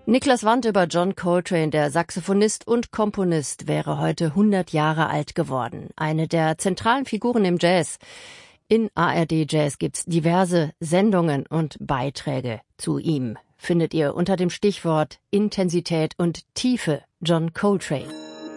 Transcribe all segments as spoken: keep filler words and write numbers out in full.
Niklas Wandt über John Coltrane, der Saxophonist und Komponist, wäre heute hundert Jahre alt geworden. Eine der zentralen Figuren im Jazz. In A R D Jazz gibt's diverse Sendungen und Beiträge zu ihm. Findet ihr unter dem Stichwort Intensität und Tiefe John Coltrane.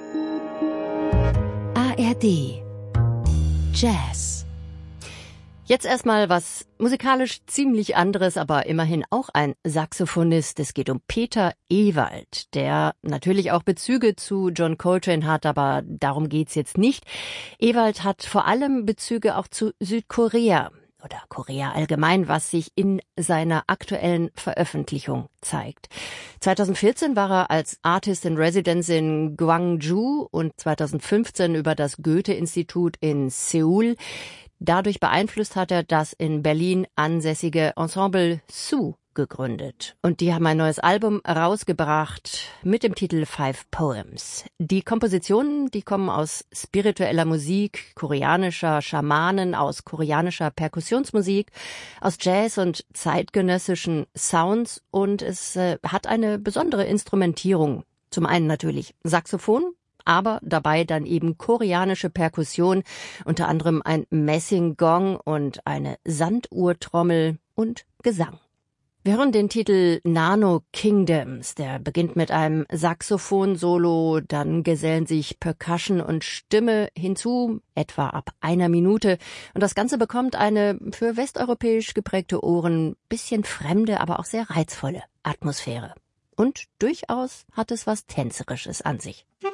A R D Jazz. Jetzt erstmal was musikalisch ziemlich anderes, aber immerhin auch ein Saxophonist. Es geht um Peter Ewald, der natürlich auch Bezüge zu John Coltrane hat, aber darum geht's jetzt nicht. Ewald hat vor allem Bezüge auch zu Südkorea oder Korea allgemein, was sich in seiner aktuellen Veröffentlichung zeigt. zweitausendvierzehn war er als Artist in Residence in Gwangju und zweitausendfünfzehn über das Goethe-Institut in Seoul. Dadurch beeinflusst hat er das in Berlin ansässige Ensemble Sue gegründet. Und die haben ein neues Album rausgebracht mit dem Titel Five Poems. Die Kompositionen, die kommen aus spiritueller Musik, koreanischer Schamanen, aus koreanischer Perkussionsmusik, aus Jazz und zeitgenössischen Sounds und es äh, hat eine besondere Instrumentierung. Zum einen natürlich Saxophon, aber dabei dann eben koreanische Perkussion, unter anderem ein Messinggong und eine Sanduhrtrommel und Gesang. Wir hören den Titel Nano Kingdoms, der beginnt mit einem Saxophon-Solo, dann gesellen sich Percussion und Stimme hinzu, etwa ab einer Minute, und das Ganze bekommt eine für westeuropäisch geprägte Ohren bisschen fremde, aber auch sehr reizvolle Atmosphäre. Und durchaus hat es was Tänzerisches an sich.